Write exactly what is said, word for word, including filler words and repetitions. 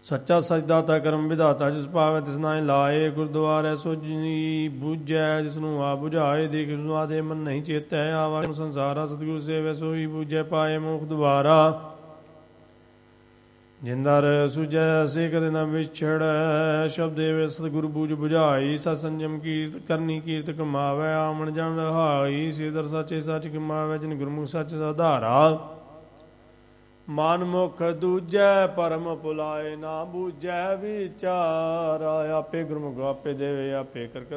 ਸੱਚਾ ਸਚਦਾਤਾ ਕਰਮ ਵਿਧਾਤਾ ਜਿਸ ਭਾਵੈ ਤਿਸ ਨਾਇ ਲਾਏ। ਗੁਰਦੁਆਰੇ ਸੋ ਜਿਨੀ ਬੂਝੈ ਜਿਸਨੂੰ ਆ ਬੁਝਾਏ। ਦੇਖ ਜਿਸਨੂੰ ਆਦੇ ਮਨ ਨਹੀਂ ਚੇਤੈ ਆਵਾ ਸੰਸਾਰਾ। ਸਤਿਗੁਰ ਸੇਵੈ ਸੋਈ ਬੂਝੈ ਪਾਏ ਮੋਖ ਦੁਬਾਰਾ। ਜਿੰਦਰ ਸੁਝੈ ਸੇ ਕਦੇ ਨ ਵਿਛੜੈ। ਸ਼ਬਦ ਦੇਵੇ ਸਤਿਗੁਰ ਬੂਝ ਬੁਝਾਈ। ਸਤ ਸੰਜਮ ਕੀਰਤ ਕਰਨੀ ਕੀਰਤ ਕਮਾਵੈ। ਆਮਣ ਜਨ ਰਹਾਈ ਸੇ ਦਰ ਸਾਚੇ ਸੱਚ ਕਮਾਵੈ। ਜਿਨ ਗੁਰਮੁਖ ਸੱਚ ਆਧਾਰਾ। ਮਨ ਮੁਖ ਦੂਜੈ ਪਰਮ ਭੁਲਾਏ ਨਾ ਬੂਝੈ ਵਿਚਾਰਾ। ਆਪੇ ਗੁਰਮੁਖ ਆਪੇ ਦੇਵੇ ਆਪੇ ਕਰ